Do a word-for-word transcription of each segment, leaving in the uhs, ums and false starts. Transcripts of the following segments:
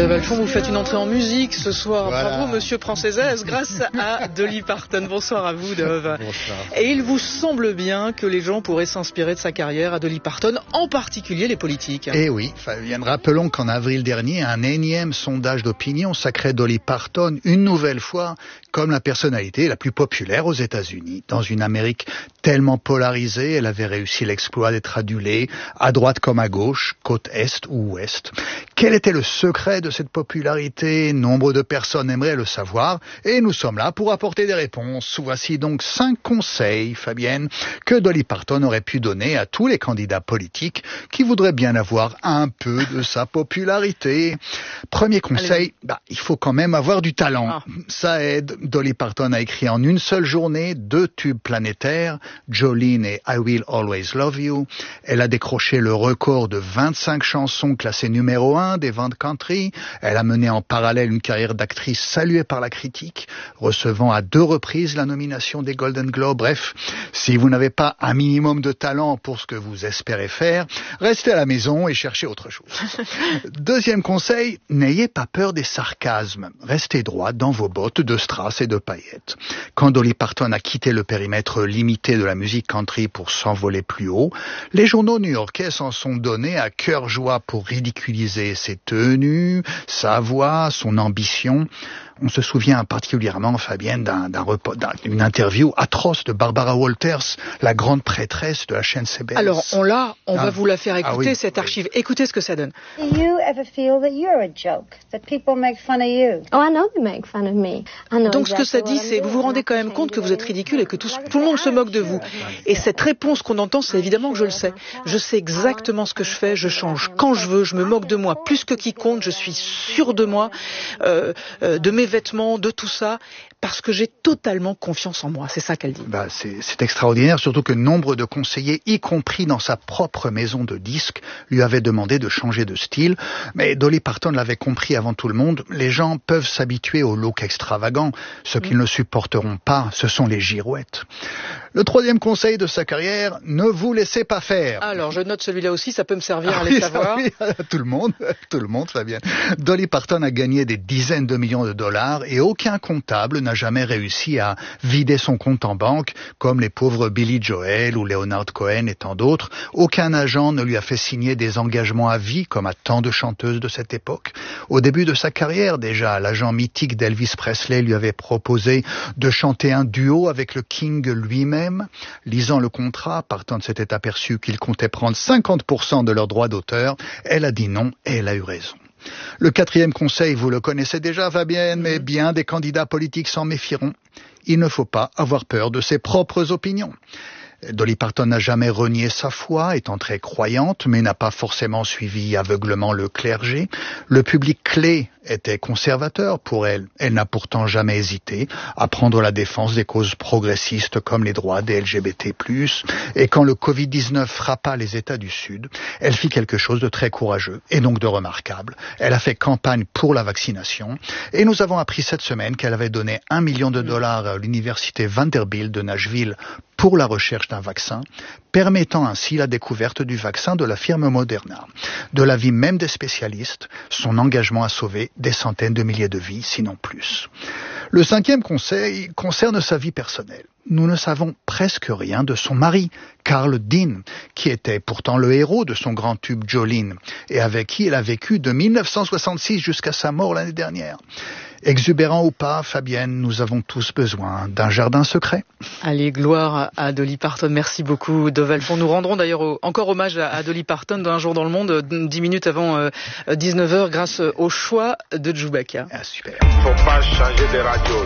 Valfond, vous faites une entrée en musique ce soir. Voilà. Bravo, monsieur Française, grâce à Dolly Parton. Bonsoir à vous, Dove. Bonsoir. Et il vous semble bien que les gens pourraient s'inspirer de sa carrière à Dolly Parton, en particulier les politiques. Eh oui, Fabienne, rappelons qu'en avril dernier, un énième sondage d'opinion sacrait Dolly Parton une nouvelle fois comme la personnalité la plus populaire aux États-Unis. Dans une Amérique tellement polarisée, elle avait réussi l'exploit d'être adulée, à droite comme à gauche, côte est ou ouest. Quel était le secret de cette popularité? Nombre de personnes aimeraient le savoir, et nous sommes là pour apporter des réponses. Voici donc cinq conseils, Fabienne, que Dolly Parton aurait pu donner à tous les candidats politiques qui voudraient bien avoir un peu de sa popularité. Premier conseil, bah, il faut quand même avoir du talent. Ah. Ça aide. Dolly Parton a écrit en une seule journée deux tubes planétaires, Jolene et I Will Always Love You. Elle a décroché le record de vingt-cinq chansons classées numéro un des ventes country. Elle a mené en parallèle une carrière d'actrice saluée par la critique, recevant à deux reprises la nomination des Golden Globes. Bref, si vous n'avez pas un minimum de talent pour ce que vous espérez faire, restez à la maison et cherchez autre chose. Deuxième conseil, n'ayez pas peur des sarcasmes. Restez droit dans vos bottes de strass et de paillettes. Quand Dolly Parton a quitté le périmètre limité de la musique country pour s'envoler plus haut, les journaux new-yorkais s'en sont donnés à cœur joie pour ridiculiser ses tenues, sa voix, son ambition. On se souvient particulièrement, Fabienne, d'un, d'un repo, d'une interview atroce de Barbara Walters, la grande prêtresse de la chaîne C B S. Alors, on l'a, on ah. va vous la faire écouter, ah oui, oui. cette archive. Écoutez ce que ça donne. Do you ever feel that you're a joke, that people make fun of you? Oh, I know they make fun of me. I know. Donc, ce que ça dit, c'est, vous vous rendez quand même compte que vous êtes ridicule et que tout, tout le monde se moque de vous. Et cette réponse qu'on entend, c'est évidemment que je le sais. Je sais exactement ce que je fais, je change quand je veux, je me moque de moi plus que quiconque, je suis sûre de moi, euh, euh, de mes vêtements, de tout ça, parce que j'ai totalement confiance en moi. C'est ça qu'elle dit. Bah, c'est, c'est extraordinaire, surtout que nombre de conseillers, y compris dans sa propre maison de disques, lui avaient demandé de changer de style. Mais Dolly Parton l'avait compris avant tout le monde. Les gens peuvent s'habituer au look extravagant. Ce qu'ils mmh. ne supporteront pas, ce sont les girouettes. Le troisième conseil de sa carrière, ne vous laissez pas faire. Alors, je note celui-là aussi, ça peut me servir ah à oui, les savoir. Oui, tout le monde, tout le monde, Fabien. Dolly Parton a gagné des dizaines de millions de dollars et aucun comptable n'a jamais réussi à vider son compte en banque, comme les pauvres Billy Joel ou Leonard Cohen et tant d'autres. Aucun agent ne lui a fait signer des engagements à vie, comme à tant de chanteuses de cette époque. Au début de sa carrière, déjà, l'agent mythique d'Elvis Presley lui avait proposé de chanter un duo avec le King lui-même. Lisant le contrat, Parton s'était aperçu qu'il comptait prendre cinquante pour cent de leurs droits d'auteur. Elle a dit non et elle a eu raison. Le quatrième conseil, vous le connaissez déjà, Fabienne, mais bien des candidats politiques s'en méfieront. Il ne faut pas avoir peur de ses propres opinions. Dolly Parton n'a jamais renié sa foi, étant très croyante, mais n'a pas forcément suivi aveuglement le clergé. Le public clé était conservateur pour elle. Elle n'a pourtant jamais hésité à prendre la défense des causes progressistes comme les droits des L G B T plus. Et quand le covid dix-neuf frappa les États du Sud, elle fit quelque chose de très courageux et donc de remarquable. Elle a fait campagne pour la vaccination et nous avons appris cette semaine qu'elle avait donné un million de dollars à l'université Vanderbilt de Nashville pour la recherche d'un vaccin, permettant ainsi la découverte du vaccin de la firme Moderna. De l'avis même des spécialistes, son engagement a sauvé des centaines de milliers de vies, sinon plus. Le cinquième conseil concerne sa vie personnelle. Nous ne savons presque rien de son mari, Carl Dean, qui était pourtant le héros de son grand tube Jolene, et avec qui elle a vécu de mille neuf cent soixante-six jusqu'à sa mort l'année dernière. Exubérant ou pas, Fabienne, nous avons tous besoin d'un jardin secret. Allez, gloire à Dolly Parton. Merci beaucoup, Dove Valfond. Nous rendrons d'ailleurs au, encore hommage à, à Dolly Parton dans Un jour dans le monde, dix minutes avant euh, dix-neuf heures, grâce au choix de Djoubaka. Ah, super. Faut pas changer de radio.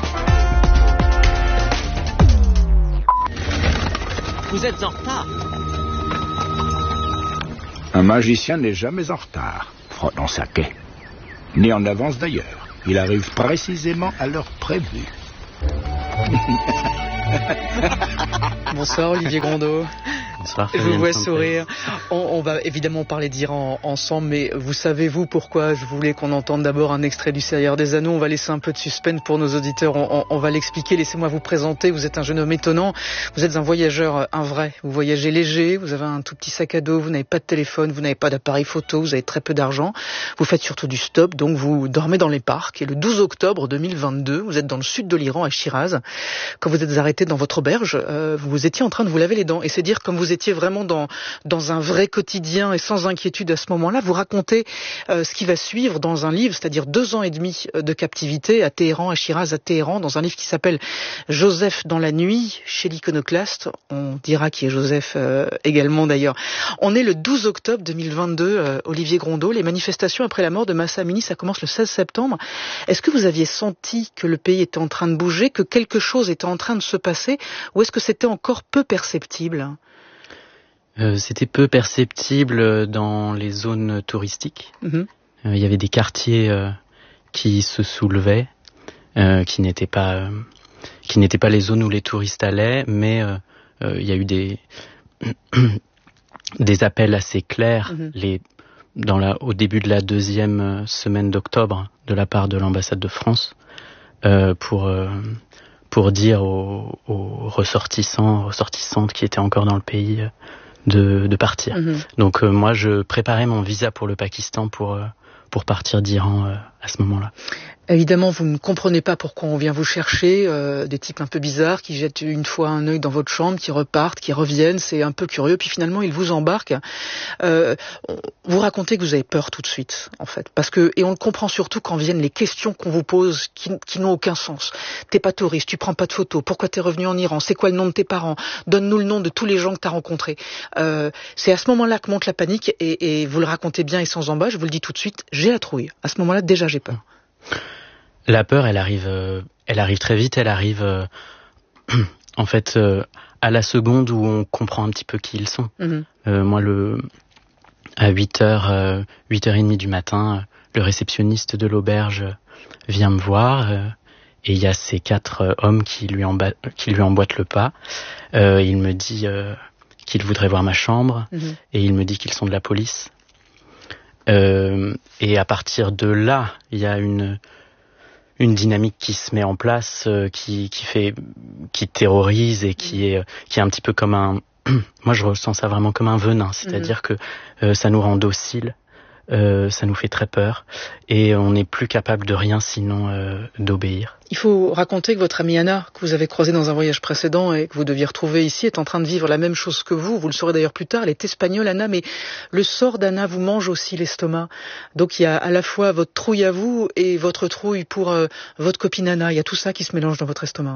Vous êtes en retard. Un magicien n'est jamais en retard, frottant sa quai. Ni en avance d'ailleurs. Il arrive précisément à l'heure prévue. Bonsoir Olivier Grondeau. Bonsoir. Je vous vois sourire. On, on va évidemment parler d'Iran ensemble, mais vous savez-vous pourquoi je voulais qu'on entende d'abord un extrait du Seigneur des Anneaux? On va laisser un peu de suspense pour nos auditeurs. On, on, on va l'expliquer. Laissez-moi vous présenter. Vous êtes un jeune homme étonnant. Vous êtes un voyageur, un vrai. Vous voyagez léger. Vous avez un tout petit sac à dos. Vous n'avez pas de téléphone. Vous n'avez pas d'appareil photo. Vous avez très peu d'argent. Vous faites surtout du stop. Donc vous dormez dans les parcs. Et le douze octobre deux mille vingt-deux, vous êtes dans le sud de l'Iran, à Shiraz. Quand vous êtes arrêté dans votre auberge, euh, vous étiez en train de vous laver les dents. Et c'est dire comme vous étiez vraiment dans, dans un vrai quotidien et sans inquiétude à ce moment-là. Vous racontez euh, ce qui va suivre dans un livre, c'est-à-dire deux ans et demi de captivité à Téhéran, à Shiraz, à Téhéran, dans un livre qui s'appelle Joseph dans la nuit, chez l'Iconoclaste. On dira qui est Joseph euh, également d'ailleurs. On est le douze octobre deux mille vingt-deux, euh, Olivier Grondeau. Les manifestations après la mort de Mahsa Amini, ça commence le seize septembre. Est-ce que vous aviez senti que le pays était en train de bouger, que quelque chose était en train de se passer, ou est-ce que c'était encore peu perceptible ? Euh, c'était peu perceptible dans les zones touristiques. Mmh. Euh, il y avait des quartiers euh, qui se soulevaient, euh, qui n'étaient pas, euh, qui n'étaient pas les zones où les touristes allaient, mais euh, euh, il y a eu des des appels assez clairs, mmh. les, dans la, au début de la deuxième semaine d'octobre, de la part de l'ambassade de France, euh, pour euh, pour dire aux, aux ressortissants, ressortissantes qui étaient encore dans le pays, de, de partir. Mmh. Donc euh, moi, je préparais mon visa pour le Pakistan pour euh, pour partir d'Iran euh, à ce moment-là. Évidemment, vous ne comprenez pas pourquoi on vient vous chercher, euh, des types un peu bizarres qui jettent une fois un œil dans votre chambre, qui repartent, qui reviennent, c'est un peu curieux, puis finalement ils vous embarquent. Euh, vous racontez que vous avez peur tout de suite, en fait, parce que, et on le comprend surtout quand viennent les questions qu'on vous pose qui, qui n'ont aucun sens. T'es pas touriste, tu prends pas de photos, pourquoi t'es revenu en Iran, c'est quoi le nom de tes parents, donne-nous le nom de tous les gens que t'as rencontrés. Euh, c'est à ce moment-là que monte la panique, et, et vous le racontez bien et sans embâche, je vous le dis tout de suite, j'ai la trouille. À ce moment-là, déjà j'ai peur. La peur, elle arrive, euh, elle arrive très vite. Elle arrive, euh, en fait, euh, à la seconde où on comprend un petit peu qui ils sont. Mmh. Euh, moi, le à huit heures, euh, huit heures trente du matin, euh, le réceptionniste de l'auberge vient me voir euh, et il y a ces quatre euh, hommes qui lui emba- qui lui emboîtent le pas. Euh, il me dit euh, qu'il voudrait voir ma chambre mmh. et il me dit qu'ils sont de la police. Euh, et à partir de là, il y a une une dynamique qui se met en place, euh, qui qui fait, qui terrorise et qui est qui est un petit peu comme un, moi je ressens ça vraiment comme un venin, c'est-à-dire mmh. que euh, ça nous rend dociles, euh, ça nous fait très peur et on n'est plus capable de rien sinon euh, d'obéir. Il faut raconter que votre amie Anna, que vous avez croisée dans un voyage précédent et que vous deviez retrouver ici, est en train de vivre la même chose que vous. Vous le saurez d'ailleurs plus tard. Elle est espagnole, Anna, mais le sort d'Anna vous mange aussi l'estomac. Donc il y a à la fois votre trouille à vous et votre trouille pour euh, votre copine Anna. Il y a tout ça qui se mélange dans votre estomac.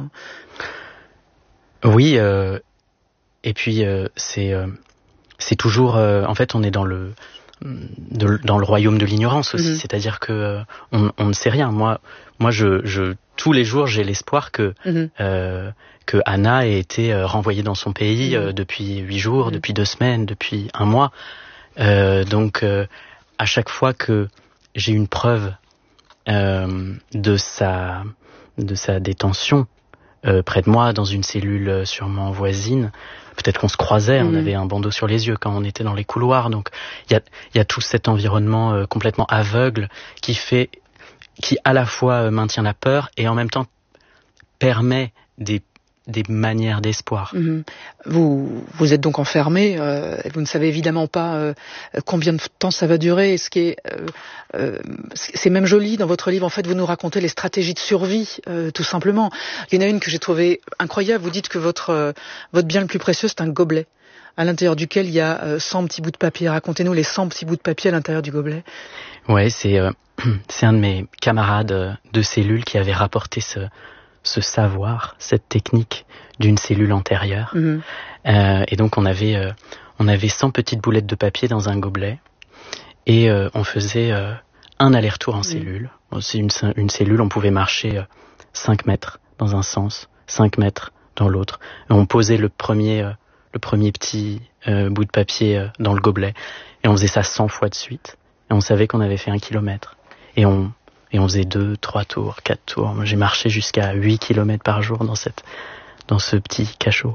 Oui, euh, et puis euh, c'est euh, c'est toujours, euh, en fait, on est dans le de, dans le royaume de l'ignorance aussi. Mmh. C'est-à-dire que euh, on, on ne sait rien. Moi, moi, je, je tous les jours, j'ai l'espoir que mmh. euh, que Anna ait été euh, renvoyée dans son pays mmh. euh, depuis huit jours, mmh. depuis deux semaines, depuis un mois. Euh, donc, euh, à chaque fois que j'ai une preuve euh, de sa de sa détention euh, près de moi, dans une cellule sûrement voisine, peut-être qu'on se croisait, mmh. on avait un bandeau sur les yeux quand on était dans les couloirs. Donc, il y a il y a tout cet environnement euh, complètement aveugle qui fait qui à la fois maintient la peur et en même temps permet des des manières d'espoir. Mmh. Vous vous êtes donc enfermé, euh, vous ne savez évidemment pas euh, combien de temps ça va durer. Ce qui est euh, euh, c'est même joli dans votre livre. En fait, vous nous racontez les stratégies de survie, euh, tout simplement. Il y en a une que j'ai trouvée incroyable. Vous dites que votre euh, votre bien le plus précieux, c'est un gobelet à l'intérieur duquel il y a euh, cent petits bouts de papier. Racontez-nous les cent petits bouts de papier à l'intérieur du gobelet. Ouais, c'est euh, c'est un de mes camarades de cellule qui avait rapporté ce ce savoir, cette technique d'une cellule antérieure. Mmh. Euh, et donc on avait euh, on avait cent petites boulettes de papier dans un gobelet et euh, on faisait euh, un aller-retour en mmh. cellule. C'est une une cellule, on pouvait marcher euh, cinq mètres dans un sens, cinq mètres dans l'autre. Et on posait le premier euh, le premier petit euh, bout de papier euh, dans le gobelet et on faisait ça cent fois de suite. Et on savait qu'on avait fait un kilomètre. Et on Et on faisait deux, trois tours, quatre tours. Moi, j'ai marché jusqu'à huit kilomètres par jour dans cette, dans ce petit cachot. Et on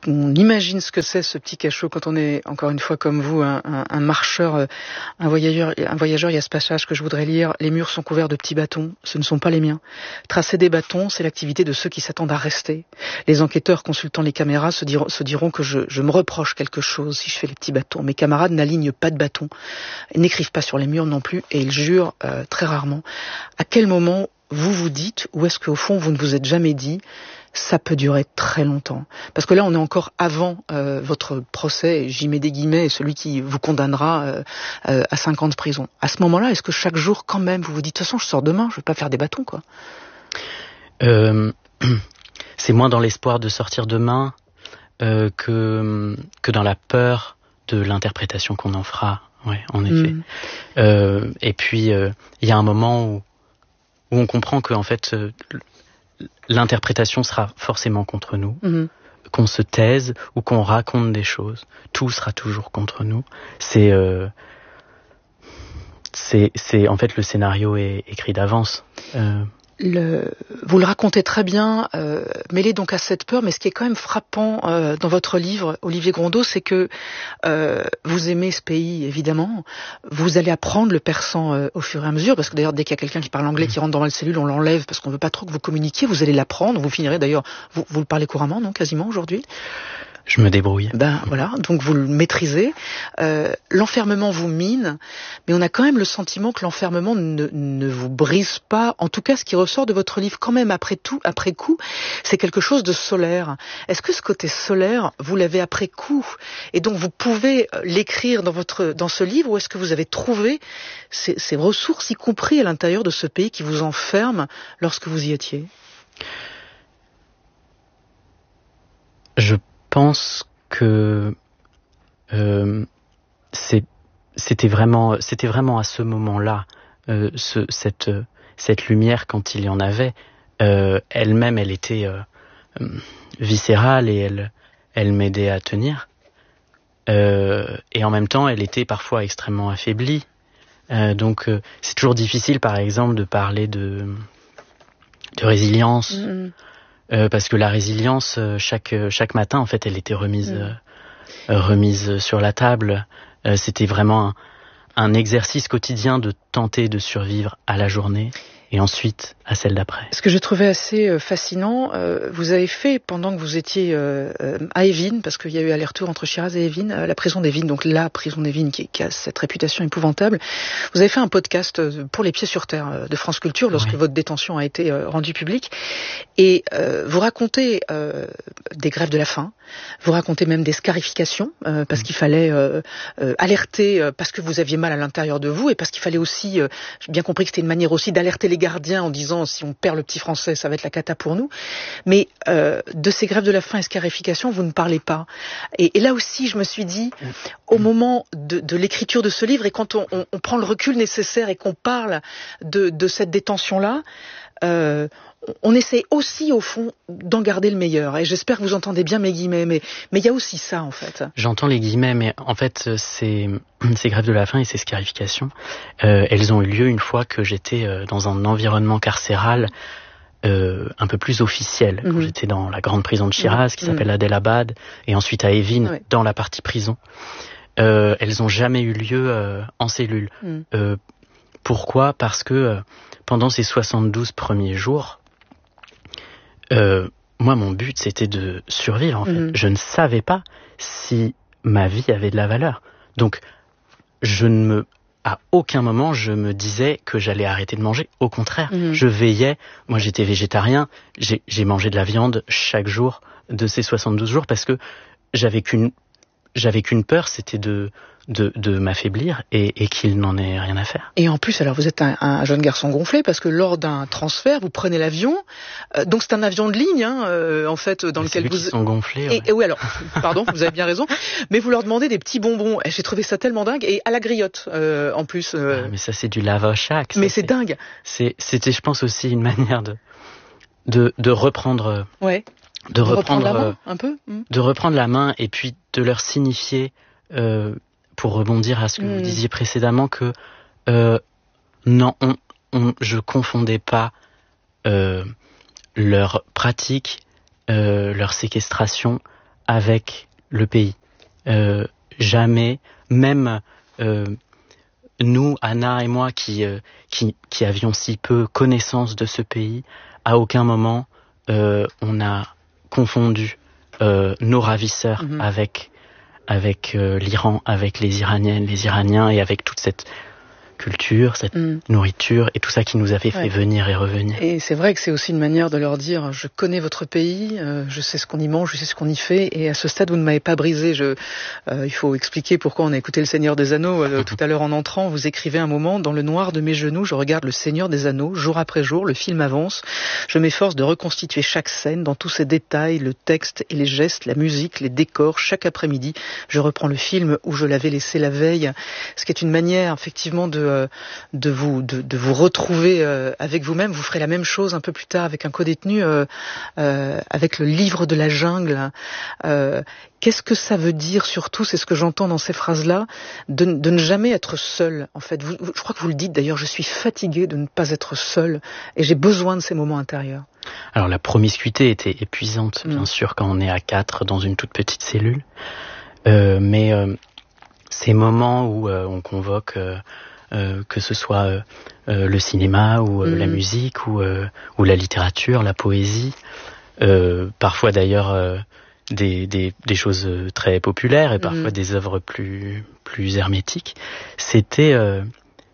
on imagine ce que c'est ce petit cachot quand on est, encore une fois comme vous, un, un, un marcheur, un voyageur, un voyageur. Il y a ce passage que je voudrais lire. Les murs sont couverts de petits bâtons. Ce ne sont pas les miens. Tracer des bâtons, c'est l'activité de ceux qui s'attendent à rester. Les enquêteurs consultant les caméras se diront, se diront que je, je me reproche quelque chose si je fais les petits bâtons. Mes camarades n'alignent pas de bâtons, n'écrivent pas sur les murs non plus, et ils jurent euh, très rarement. À quel moment vous vous dites, ou est-ce qu'au fond vous ne vous êtes jamais dit, ça peut durer très longtemps? Parce que là, on est encore avant euh, votre procès, j'y mets des guillemets, celui qui vous condamnera euh, euh, à cinq ans de prison. À ce moment-là, est-ce que chaque jour, quand même, vous vous dites, de toute façon, je sors demain, je vais pas faire des bâtons, quoi? euh, C'est moins dans l'espoir de sortir demain euh, que, que dans la peur de l'interprétation qu'on en fera. Ouais, en effet. Mmh. Euh, et puis, il euh, y a un moment où, où on comprend que, en fait, euh, l'interprétation sera forcément contre nous, mmh. qu'on se taise ou qu'on raconte des choses, tout sera toujours contre nous. C'est, euh, c'est, c'est en fait le scénario est écrit d'avance. Euh, Le, vous le racontez très bien, euh, mêlé donc à cette peur, mais ce qui est quand même frappant euh, dans votre livre, Olivier Grondeau, c'est que euh, vous aimez ce pays, évidemment. Vous allez apprendre le persan euh, au fur et à mesure, parce que d'ailleurs, dès qu'il y a quelqu'un qui parle anglais, qui rentre dans la cellule, on l'enlève parce qu'on veut pas trop que vous communiquiez. Vous allez l'apprendre. Vous finirez d'ailleurs, vous, vous le parlez couramment, non, quasiment aujourd'hui? Je me débrouille. Ben voilà, donc vous le maîtrisez. Euh, l'enfermement vous mine, mais on a quand même le sentiment que l'enfermement ne, ne vous brise pas. En tout cas, ce qui ressort de votre livre, quand même après tout, après coup, c'est quelque chose de solaire. Est-ce que ce côté solaire, vous l'avez après coup, et donc vous pouvez l'écrire dans votre dans ce livre, ou est-ce que vous avez trouvé ces, ces ressources, y compris à l'intérieur de ce pays qui vous enferme lorsque vous y étiez? Je Je pense que euh, c'est, c'était vraiment, c'était vraiment à ce moment-là, euh, ce, cette, cette lumière, quand il y en avait, euh, elle-même, elle était euh, viscérale et elle, elle m'aidait à tenir. Euh, et en même temps, elle était parfois extrêmement affaiblie. Euh, donc, euh, c'est toujours difficile, par exemple, de parler de, de résilience. Mmh. Euh, parce que la résilience, chaque chaque matin, en fait, elle était remise mmh. euh, remise sur la table. Euh, c'était vraiment un, un exercice quotidien de tenter de survivre à la journée et ensuite à celle d'après. Ce que je trouvais assez fascinant, euh, vous avez fait, pendant que vous étiez euh, à Evin, parce qu'il y a eu aller-retour entre Shiraz et Evin, euh, la prison d'Evin, donc la prison d'Evin qui, qui a cette réputation épouvantable, vous avez fait un podcast pour les Pieds sur Terre de France Culture lorsque oui. votre détention a été euh, rendue publique, et euh, vous racontez euh, des grèves de la faim, vous racontez même des scarifications, euh, parce mmh. qu'il fallait euh, euh, alerter, euh, parce que vous aviez mal à l'intérieur de vous, et parce qu'il fallait aussi, euh, j'ai bien compris que c'était une manière aussi d'alerter les gardiens en disant si on perd le petit français, ça va être la cata pour nous. Mais euh, de ces grèves de la faim et scarification, vous ne parlez pas. Et, et là aussi, je me suis dit, au moment de, de l'écriture de ce livre, et quand on, on, on prend le recul nécessaire et qu'on parle de, de cette détention-là, euh, on essaie aussi, au fond, d'en garder le meilleur. Et j'espère que vous entendez bien mes guillemets, mais mais il y a aussi ça, en fait. J'entends les guillemets, mais en fait, ces, ces grèves de la faim et ces scarifications, euh, elles ont eu lieu une fois que j'étais euh, dans un environnement carcéral euh, un peu plus officiel. Mm-hmm. Quand j'étais dans la grande prison de Shiraz, mm-hmm. qui s'appelle Adelabad, et ensuite à Evin, ouais. dans la partie prison. Euh, elles ont jamais eu lieu euh, en cellule. Mm. Euh, pourquoi ? Parce que euh, pendant ces soixante-douze premiers jours, Euh, moi, mon but, c'était de survivre, en fait. Mmh. Je ne savais pas si ma vie avait de la valeur. Donc, je ne me, à aucun moment, je me disais que j'allais arrêter de manger. Au contraire, mmh. je veillais. Moi, j'étais végétarien. J'ai, j'ai mangé de la viande chaque jour de ces soixante-douze jours parce que j'avais qu'une, j'avais qu'une peur, c'était de, de, de m'affaiblir et, et qu'il n'en ait rien à faire. Et en plus, alors vous êtes un, un jeune garçon gonflé parce que lors d'un transfert, vous prenez l'avion. Euh, donc c'est un avion de ligne, hein, euh, en fait, dans mais lequel vous. Qui sont gonflés. Et, ouais. et oui, alors, pardon, vous avez bien raison. Mais vous leur demandez des petits bonbons. Et j'ai trouvé ça tellement dingue et à la griotte, euh, en plus. Euh... Ah, mais ça, c'est du lavachac. Mais c'est, c'est dingue. C'est, c'était, je pense aussi une manière de de, de reprendre. Ouais. De, de reprendre, reprendre la main, un peu. Mmh. De reprendre la main et puis de leur signifier. Euh, pour rebondir à ce que mmh. vous disiez précédemment, que euh, non, on, on, je confondais pas euh, leur pratique, euh, leur séquestration avec le pays. Euh, jamais, même euh, nous, Anna et moi, qui, euh, qui, qui avions si peu connaissance de ce pays, à aucun moment euh, on a confondu euh, nos ravisseurs mmh. avec, avec euh, l'Iran, avec les Iraniennes, les Iraniens et avec toute cette culture, cette mm. nourriture et tout ça qui nous avait fait ouais. venir et revenir. Et c'est vrai que c'est aussi une manière de leur dire je connais votre pays, euh, je sais ce qu'on y mange, je sais ce qu'on y fait et à ce stade vous ne m'avez pas brisé. Je, euh, il faut expliquer pourquoi on a écouté Le Seigneur des Anneaux euh, tout à l'heure en entrant. Vous écrivez un moment dans le noir de mes genoux, je regarde Le Seigneur des Anneaux jour après jour, le film avance. Je m'efforce de reconstituer chaque scène dans tous ses détails, le texte et les gestes, la musique, les décors. Chaque après-midi, je reprends le film où je l'avais laissé la veille. Ce qui est une manière effectivement de de vous de, de vous retrouver euh, avec vous-même. Vous ferez la même chose un peu plus tard avec un codétenu euh, euh, avec le livre de la jungle. Euh, qu'est-ce que ça veut dire surtout, c'est ce que j'entends dans ces phrases-là, de, de ne jamais être seul. En fait, vous, je crois que vous le dites d'ailleurs. Je suis fatiguée de ne pas être seul et j'ai besoin de ces moments intérieurs. Alors la promiscuité était épuisante, bien mmh. sûr, quand on est à quatre dans une toute petite cellule. Euh, mais euh, ces moments où euh, on convoque euh, Euh, que ce soit euh, euh, le cinéma ou euh, mmh. la musique ou, euh, ou la littérature, la poésie, euh, parfois d'ailleurs euh, des, des, des choses très populaires et parfois mmh. des œuvres plus, plus hermétiques, c'était, euh,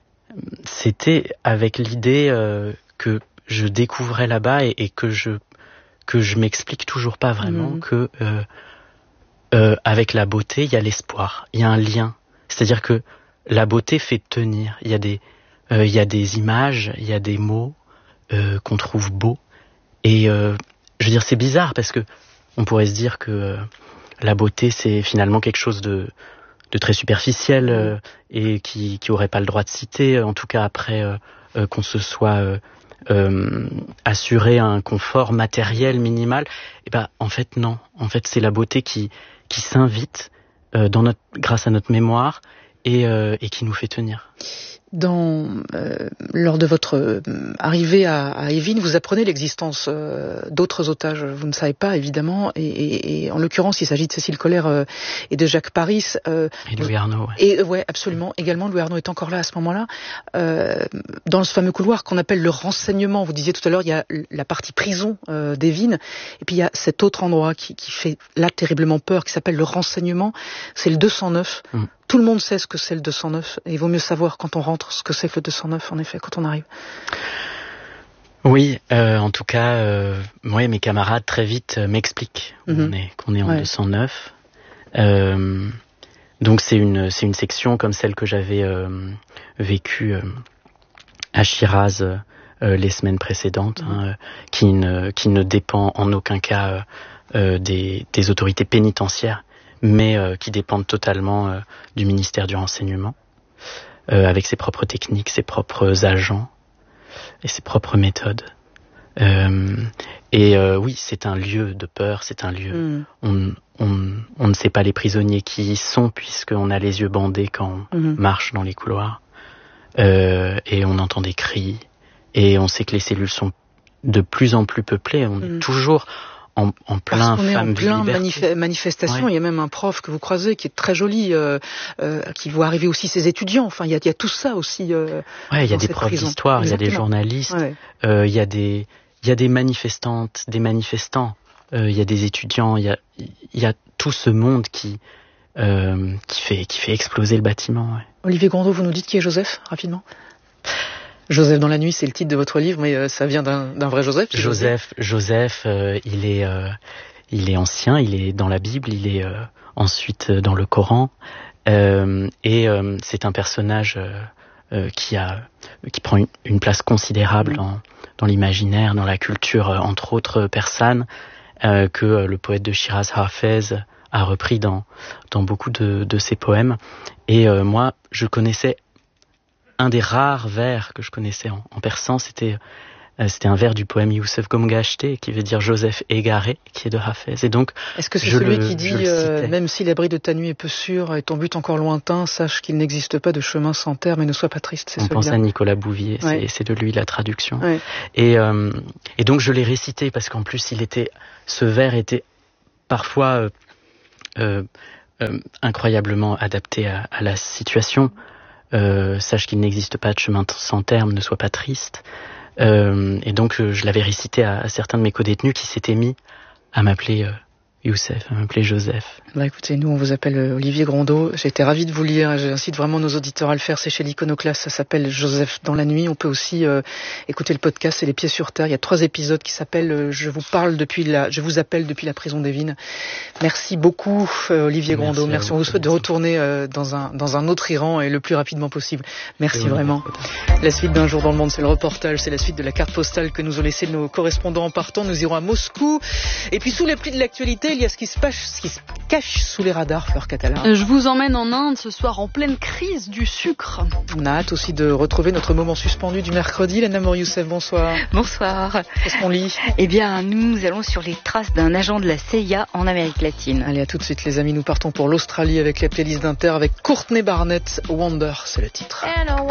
c'était avec l'idée euh, que je découvrais là-bas et, et que je, que je m'explique toujours pas vraiment mmh. que euh, euh, avec la beauté, il y a l'espoir, il y a un lien. C'est-à-dire que la beauté fait tenir. Il y a des, euh, il y a des images, il y a des mots euh, qu'on trouve beaux. Et euh, je veux dire, c'est bizarre parce que on pourrait se dire que euh, la beauté, c'est finalement quelque chose de, de très superficiel euh, et qui, qui aurait pas le droit de citer. En tout cas, après euh, euh, qu'on se soit euh, euh, assuré un confort matériel minimal. Et ben, en fait, non. En fait, c'est la beauté qui, qui s'invite euh, dans notre, grâce à notre mémoire. Et, euh, et qui nous fait tenir. Dans, euh, lors de votre euh, arrivée à, à Evin, vous apprenez l'existence euh, d'autres otages. Vous ne savez pas, évidemment. Et, et, et en l'occurrence, il s'agit de Cécile Colère euh, et de Jacques Paris. Euh, et Louis Arnaud. Ouais. Et ouais, absolument. Également, Louis Arnaud est encore là à ce moment-là. Euh, dans ce fameux couloir qu'on appelle le renseignement. Vous disiez tout à l'heure, il y a la partie prison euh, d'Evin. Et puis il y a cet autre endroit qui, qui fait là terriblement peur, qui s'appelle le renseignement. C'est le deux cent neuf. Mm. Tout le monde sait ce que c'est le deux cent neuf, et il vaut mieux savoir quand on rentre ce que c'est que le deux cent neuf, en effet, quand on arrive. Oui, euh, en tout cas, euh, moi et mes camarades très vite euh, m'expliquent mm-hmm. qu'on est, qu'on est en ouais. deux cent neuf. Euh, donc c'est une, c'est une section comme celle que j'avais euh, vécue euh, à Shiraz euh, les semaines précédentes, mm-hmm. hein, qui, ne, qui ne dépend en aucun cas euh, des, des autorités pénitentiaires, mais euh, qui dépendent totalement euh, du ministère du Renseignement, euh, avec ses propres techniques, ses propres agents et ses propres méthodes. Euh, et euh, oui, c'est un lieu de peur, c'est un lieu... Mm. On, on, on ne sait pas les prisonniers qui y sont, puisqu'on a les yeux bandés quand on mm. marche dans les couloirs. Euh, et on entend des cris, et on sait que les cellules sont de plus en plus peuplées. On mm. est toujours... En, en plein Parce qu'on est femme en plein manif- manifestation. Ouais. Il y a même un prof que vous croisez qui est très joli, euh, euh, qui voit arriver aussi ses étudiants. Enfin, il y a, il y a tout ça aussi. Euh, ouais, il y a des profs d'histoire, il y a des journalistes, ouais. euh, il y a des, il y a des manifestantes, des manifestants, euh, il y a des étudiants, il y a, il y a tout ce monde qui, euh, qui fait, qui fait exploser le bâtiment. Ouais. Olivier Grondeau, vous nous dites qui est Joseph, rapidement. Joseph dans la nuit, c'est le titre de votre livre, mais euh, ça vient d'un, d'un vrai Joseph. Joseph, Joseph, euh, il est, euh, il est ancien, il est dans la Bible, il est euh, ensuite dans le Coran, euh, et euh, c'est un personnage euh, euh, qui a, qui prend une, une place considérable mmh. dans, dans l'imaginaire, dans la culture, euh, entre autres persanes, euh, que euh, le poète de Shiraz Hafez a repris dans, dans beaucoup de, de ses poèmes. Et euh, moi, je connaissais un des rares vers que je connaissais en, en persan, c'était, euh, c'était un vers du poème Youssef Gomgashté, qui veut dire Joseph égaré, qui est de Hafez. Et donc, est-ce que c'est celui le, qui dit, euh, même si l'abri de ta nuit est peu sûr et ton but encore lointain, sache qu'il n'existe pas de chemin sans terre, mais ne sois pas triste, c'est On celui-là. pense à Nicolas Bouvier, ouais. c'est, c'est de lui la traduction. Ouais. Et, euh, et donc je l'ai récité, parce qu'en plus, il était, ce vers était parfois... Euh, euh, euh, incroyablement adapté à, à la situation. Euh, sache qu'il n'existe pas de chemin sans terme, ne sois pas triste. Euh, et donc euh, je l'avais récité à, à certains de mes codétenus qui s'étaient mis à m'appeler euh, Youssef, à m'appeler Joseph. Bah écoutez, nous on vous appelle Olivier Grondeau. J'ai été ravie de vous lire, j'incite vraiment nos auditeurs à le faire, c'est chez l'Iconoclaste, ça s'appelle Joseph dans la nuit. On peut aussi euh, écouter le podcast, c'est Les Pieds sur Terre. Il y a trois épisodes qui s'appellent euh, Je vous parle depuis la, je vous appelle depuis la prison d'Evin. Merci beaucoup euh, Olivier Merci Grondeau. Merci, vous, on vous souhaite de retourner euh, dans un dans un autre Iran et le plus rapidement possible. Merci oui, vraiment. La suite d'Un jour dans le monde, c'est le reportage, c'est la suite de la carte postale que nous ont laissé nos correspondants en partant. Nous irons à Moscou. Et puis sous les plis de l'actualité, il y a ce qui se passe, ce qui se cache sous les radars, Fleur Catala. Je vous emmène en Inde ce soir en pleine crise du sucre. On a hâte aussi de retrouver notre moment suspendu du mercredi. Lena Mour-Youssef, bonsoir. Bonsoir. Qu'est-ce qu'on lit? Eh bien, nous allons sur les traces d'un agent de la C I A en Amérique latine. Allez, à tout de suite les amis, nous partons pour l'Australie avec les playlists d'Inter avec Courtney Barnett, Wonder, c'est le titre.